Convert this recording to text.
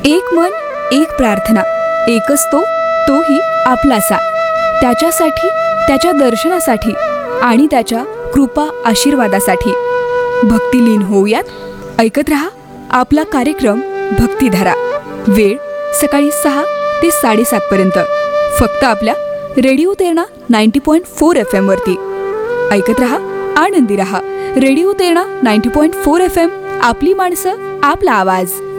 एक मन, एक प्रार्थना, एकच तो, तोही आपलासा. त्याच्यासाठी, त्याच्या दर्शनासाठी आणि त्याच्या कृपा आशीर्वादासाठी भक्तिलीन होऊयात. ऐकत रहा आपला कार्यक्रम भक्तिधारा. वेळ सकाळी 6 ते 7:30 पर्यंत, फक्त आपल्या रेडिओ तेरणा 90.4 FM वरती. ऐकत रहा, आनंदी रहा. रेडिओ तेरणा 90.4 FM, आपली माणसं, आपला आवाज.